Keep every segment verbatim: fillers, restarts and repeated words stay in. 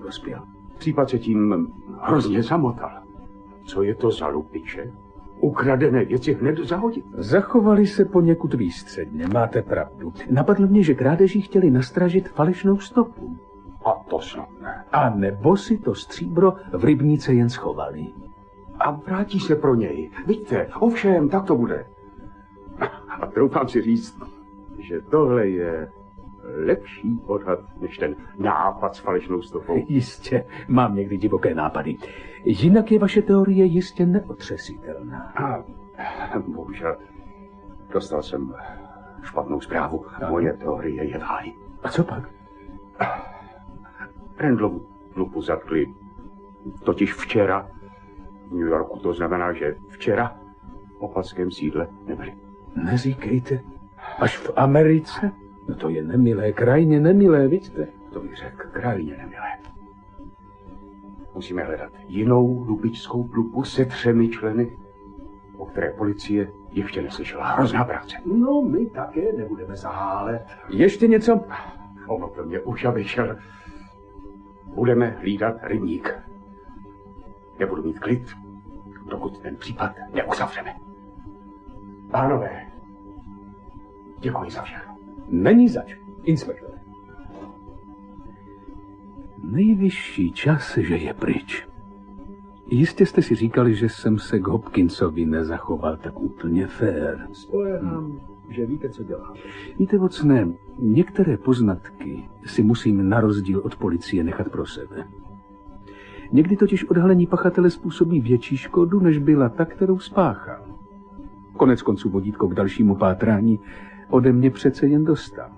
prospěl. Případ se tím hrozně zamotal. Co je to za lupiče? Ukradené věci hned zahodit. Zachovali se poněkud výstředně, máte pravdu. Napadlo mě, že krádeží chtěli nastražit falešnou stopu. A to snad ne. A nebo si to stříbro v rybníce jen schovali. A vrátí se pro něj. Vidíte, ovšem, tak to bude. A troufám si říct, že tohle je lepší odhad než ten nápad s falešnou stopou. Jistě, mám někdy divoké nápady. Jinak je vaše teorie jistě neotřesitelná. A bohužel dostal jsem špatnou zprávu. Moje teorie je v háji. A co pak? Randlovu lupu zatkli totiž včera v New Yorku. To znamená, že včera v opatském sídle nebyli. Neříkejte. Až v Americe? No to je nemilé, krajně nemilé, vidíte? To bych řekl, krajně nemilé. Musíme hledat jinou lupičskou lupu se třemi členy, o které policie ještě neslyšela. Hrozná práce. No, my také nebudeme zahálet. Ještě něco? Omluvil mě už, abych šel. Budeme hlídat rybník. Nebudu mít klid, dokud ten případ neuzavřeme. Pánové, děkuji za všechno. Není zač, inspektore. Nejvyšší čas, že je pryč. Jistě jste si říkali, že jsem se k Hopkinsovi nezachoval tak úplně fér. Spoléhám, hmm. že víte, co děláte. Víte, Watson, některé poznatky si musím na rozdíl od policie nechat pro sebe. Někdy totiž odhalení pachatele způsobí větší škodu, než byla ta, kterou spáchal. Konec konců vodítko k dalšímu pátrání ode mě přece jen dostal.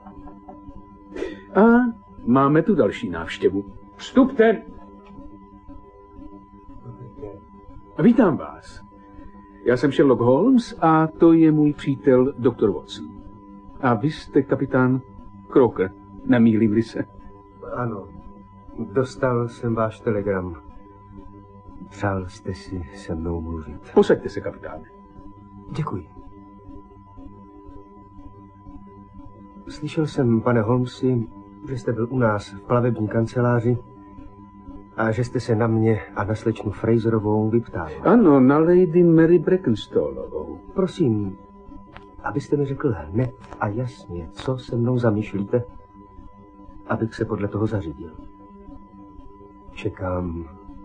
A máme tu další návštěvu. Vstupte! Vítám vás. Já jsem Sherlock Holmes a to je můj přítel doktor Watson. A vy jste kapitán Croker, nemýlím-li se. Ano, dostal jsem váš telegram. Přál jste si se mnou mluvit. Posaďte se, kapitáne. Děkuji. Slyšel jsem, pane Holmesi, že jste byl u nás v plavební kanceláři a že jste se na mě a na slečnu Fraserovou vyptával. Ano, na lady Mary Brackenstallovou. Prosím, abyste mi řekl hned a jasně, co se mnou zamýšlíte, abych se podle toho zařídil. Čekám,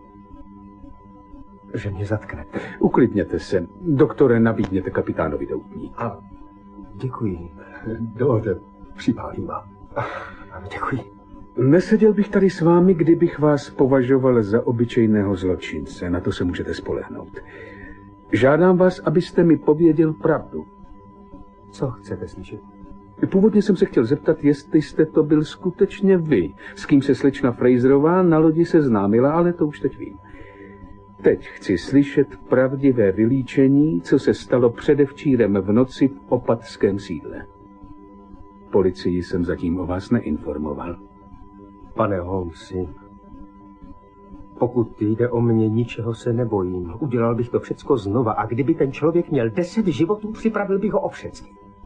že mě zatknete. Uklidněte se. Doktore, nabídněte kapitánovi doutník. A děkuji. Dovolte, připálím vám. Ano, děkuji. Neseděl bych tady s vámi, kdybych vás považoval za obyčejného zločince. Na to se můžete spolehnout. Žádám vás, abyste mi pověděl pravdu. Co chcete slyšet? Původně jsem se chtěl zeptat, jestli jste to byl skutečně vy, s kým se slečna Fraserová na lodi seznámila, ale to už teď vím. Teď chci slyšet pravdivé vylíčení, co se stalo předevčírem v noci v opatském sídle. Policii jsem zatím o vás neinformoval. Pane Holmesi, pokud jde o mě, ničeho se nebojím. Udělal bych to všecko znova a kdyby ten člověk měl deset životů, připravil bych ho o všecky.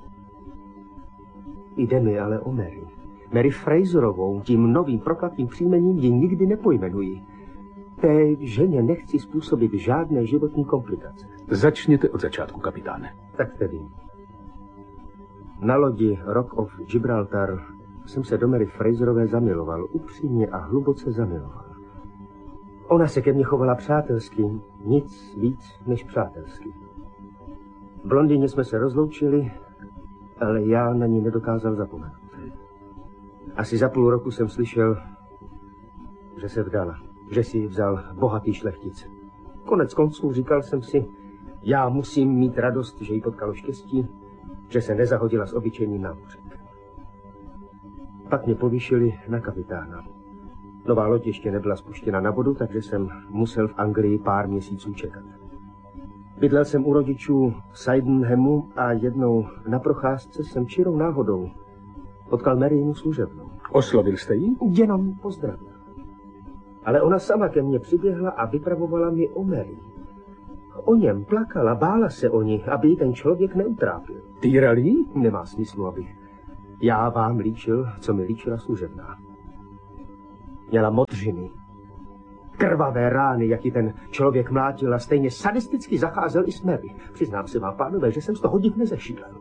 Jde mi ale o Mary. Mary Fraserovou, tím novým prokletým příjmením ji nikdy nepojmenuji. Té ženě nechci způsobit žádné životní komplikace. Začněte od začátku, kapitáne. Tak tedy. Na lodi Rock of Gibraltar jsem se do Mary Fraserové zamiloval, upřímně a hluboce zamiloval. Ona se ke mně chovala přátelsky, nic víc než přátelsky. V Londýně jsme se rozloučili, ale já na ní nedokázal zapomenout. Asi za půl roku jsem slyšel, že se vdala, že si ji vzal bohatý šlechtic. Konec konců říkal jsem si, já musím mít radost, že jí potkalo štěstí, že se nezahodila s obyčejným námořníkem. Pak mě povýšili na kapitána. Nová loď ještě nebyla spuštěna na vodu, takže jsem musel v Anglii pár měsíců čekat. Bydlel jsem u rodičů v Sydenhamu a jednou na procházce jsem čirou náhodou potkal Maryinu služebnou. Oslovil jste ji? Jenom pozdravil. Ale ona sama ke mně přiběhla a vypravovala mi o Mary. O něm plakala, bála se o ní, aby ji ten člověk neutrápil. Týrali? Nemá smyslu, abych já vám líčil, co mi líčila služebná. Měla moc modřiny. Krvavé rány, jaký ten člověk mlátil a stejně sadisticky zacházel i s Mary. Přiznám se vám, pánové, že jsem z toho div nezešílel.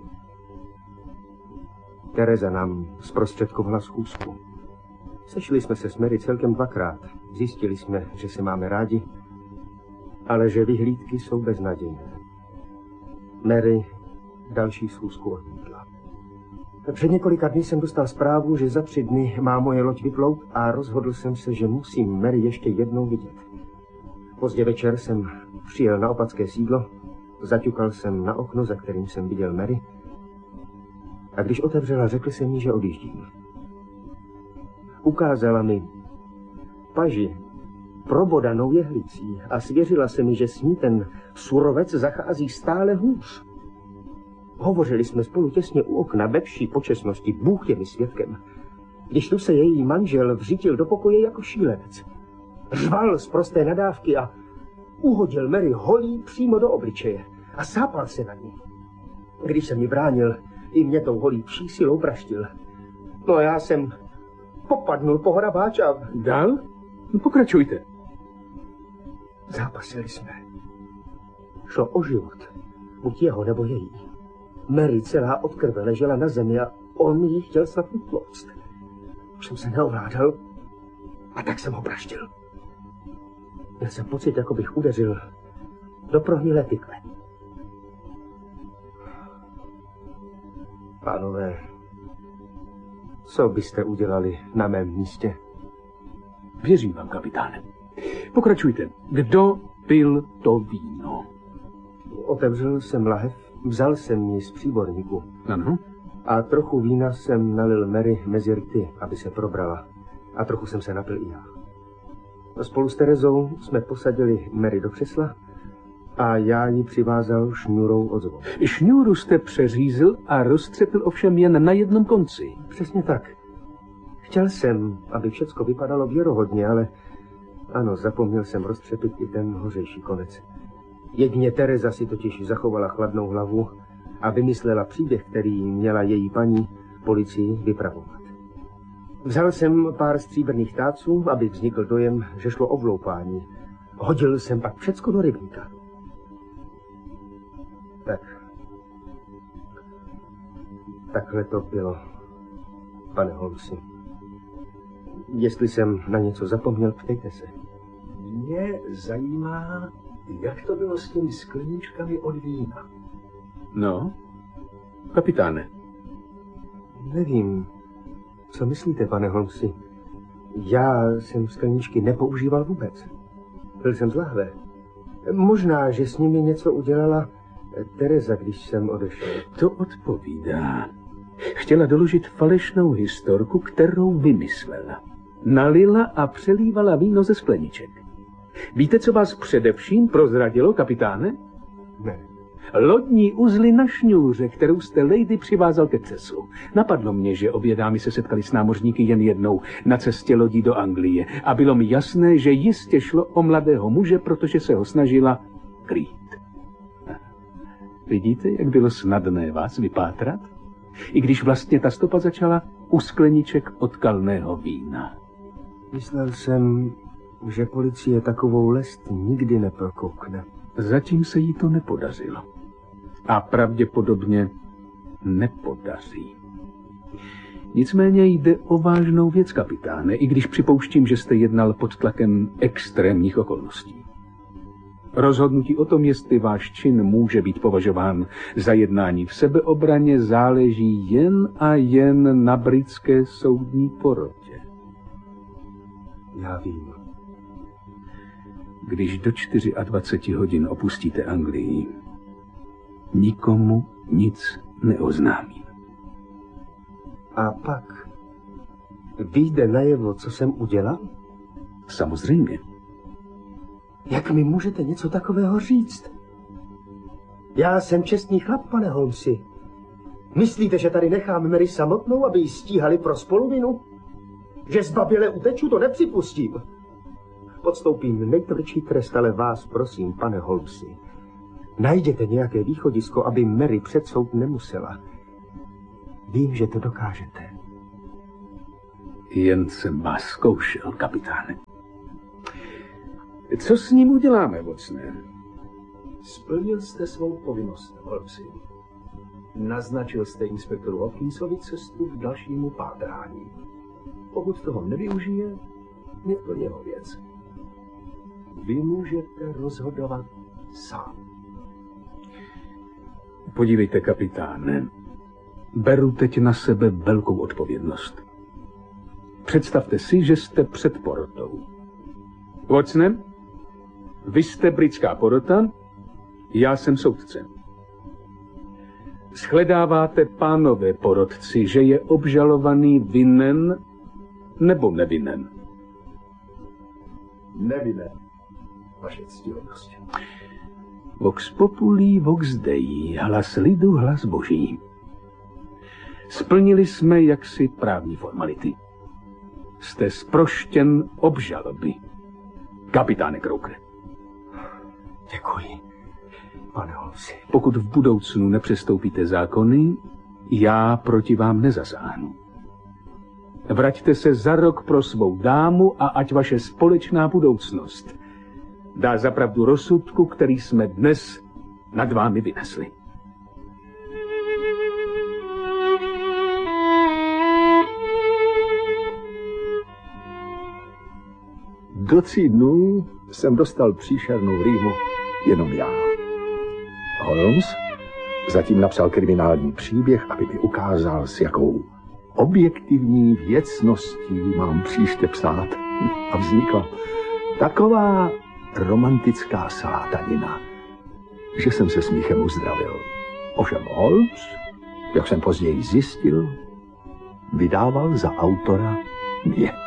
Tereza nám zprostředkovala schůzku. Sešli jsme se s Mary celkem dvakrát. Zjistili jsme, že se máme rádi, ale že vyhlídky jsou beznadějné. Mary další schůzku odmítla. Před několika dny jsem dostal zprávu, že za tři dny má moje loď vyplout a rozhodl jsem se, že musím Mary ještě jednou vidět. Pozdě večer jsem přijel na opatské sídlo, zaťukal jsem na okno, za kterým jsem viděl Mary, a když otevřela, řekl jsem jí, že odjíždím. Ukázala mi paži probodanou jehlicí a svěřila se mi, že s ní ten surovec zachází stále hůř. Hovořili jsme spolu těsně u okna, ve vší počestnosti, Bůh je mi svědkem. Když tu se její manžel vřítil do pokoje jako šílenec. Řval z prosté nadávky a uhodil Mary holí přímo do obličeje a sápal se na ní. Když jsem mi bránil, i mě tou holí vší silou praštil. No já jsem popadnul po horabáč a... Dál? No, pokračujte. Zápasili jsme. Šlo o život, buď jeho nebo její. Mary celá od krve ležela na zemi a on jí chtěl snad utlouct. Už jsem se neovládal a tak jsem ho praštil. Měl jsem pocit, jako bych udeřil do prohnilé tykve. Pánové, co byste udělali na mém místě? Věřím vám, kapitáne. Pokračujte. Kdo pil to víno? Otevřel jsem lahev, vzal jsem ji z příborníku. Ano. A trochu vína jsem nalil Mary mezi rty, aby se probrala. A trochu jsem se napil i já. Spolu s Terezou jsme posadili Mary do křesla a já ji přivázal šňůrou od zvonu. Šňůru jste přeřízl a roztřepil ovšem jen na jednom konci. Přesně tak. Chtěl jsem, aby všecko vypadalo věrohodně, ale ano, zapomněl jsem roztřepit i ten hořejší konec. Jedině Tereza si totiž zachovala chladnou hlavu a vymyslela příběh, který měla její paní policii vypravovat. Vzal jsem pár stříbrných táců, aby vznikl dojem, že šlo o vloupání. Hodil jsem pak všecko do rybníka. Tak. Takhle to bylo, pane Holmesi. Jestli jsem na něco zapomněl, ptejte se. Mě zajímá, jak to bylo s těmi skleničkami od vína. No, kapitáne. Nevím, co myslíte, pane Holmesi. Já jsem skleničky nepoužíval vůbec. Byl jsem z lahve. Možná, že s nimi něco udělala Tereza, když jsem odešel. To odpovídá. Chtěla doložit falešnou historku, kterou vymyslela. Nalila a přelívala víno ze skleniček. Víte, co vás především prozradilo, kapitáne? Ne. Lodní uzly na šňůře, kterou jste lady přivázal ke křeslu. Napadlo mě, že obě dámy se setkali s námořníky jen jednou na cestě lodí do Anglie a bylo mi jasné, že jistě šlo o mladého muže, protože se ho snažila krýt. Vidíte, jak bylo snadné vás vypátrat? I když vlastně ta stopa začala u skleniček od kalného vína. Myslel jsem, že policie takovou lest nikdy neprokoukne. Zatím se jí to nepodařilo. A pravděpodobně nepodaří. Nicméně jde o vážnou věc, kapitáne, i když připouštím, že jste jednal pod tlakem extrémních okolností. Rozhodnutí o tom, jestli váš čin může být považován za jednání v sebeobraně, záleží jen a jen na britské soudní porotě. Já vím. Když do dvaceti čtyři hodin opustíte Anglii, nikomu nic neoznámím. A pak vyjde najevo, co jsem udělal? Samozřejmě. Jak mi můžete něco takového říct? Já jsem čestný chlap, pane Holmesi. Myslíte, že tady nechám Mary samotnou, aby ji stíhali pro spoluvinu? Že zbaběle uteču, to nepřipustím. Podstoupím nejtvrdší trest, ale vás prosím, pane Holmesi, najděte nějaké východisko, aby Mary před soud nemusela. Vím, že to dokážete. Jen jsem vás zkoušel, kapitáne. Co s ním uděláme, Watsone? Splnil jste svou povinnost, Holmesi. Naznačil jste inspektoru Hopkinsovi cestu k dalšímu pátrání. Pokud toho nevyužije, je to jeho věc. Vy můžete rozhodovat sám. Podívejte, kapitáne, beru teď na sebe velkou odpovědnost. Představte si, že jste před porotou. Watsone, vy jste britská porota, já jsem soudce. Shledáváte, pánové porotci, že je obžalovaný vinen nebo nevinen? Nevinen, vaše ctihodnost. Vox populi, vox dei, hlas lidu, hlas boží. Splnili jsme jaksi právní formality. Jste zproštěn obžaloby. Kapitáne Croker. Děkuji, pane Holmesi. Pokud v budoucnu nepřestoupíte zákony, já proti vám nezasáhnu. Vraťte se za rok pro svou dámu a ať vaše společná budoucnost dá zapravdu rozsudku, který jsme dnes nad vámi vynesli. Do tří dnů jsem dostal příšernou rýmu jenom já. Holmes zatím napsal kriminální příběh, aby mi ukázal, s jakou objektivní věcností mám příště psát. A vznikla taková romantická slátanina, že jsem se smíchem uzdravil. Ovšem Holmes, jak jsem později zjistil, vydával za autora mě.